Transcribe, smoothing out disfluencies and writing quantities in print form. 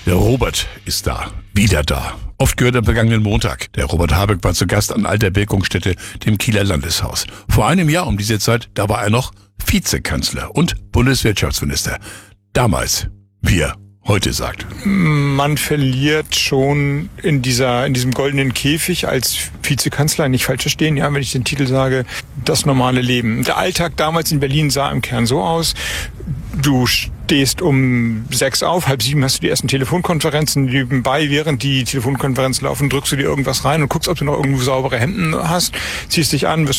Der Robert ist da. Wieder da. Oft gehört am vergangenen Montag. Der Robert Habeck war zu Gast an alter Wirkungsstätte, dem Kieler Landeshaus. Vor einem Jahr um diese Zeit, da war er noch Vizekanzler und Bundeswirtschaftsminister. Damals, wie er heute sagt. Man verliert schon in diesem goldenen Käfig als Vizekanzler, nicht falsch verstehen, ja, wenn ich den Titel sage, das normale Leben. Der Alltag damals in Berlin sah im Kern so aus: Du stehst um 6 auf, 6:30 hast du die ersten Telefonkonferenzen. Nebenbei, während die Telefonkonferenzen laufen, drückst du dir irgendwas rein und guckst, ob du noch irgendwo saubere Hemden hast, ziehst dich an, wirst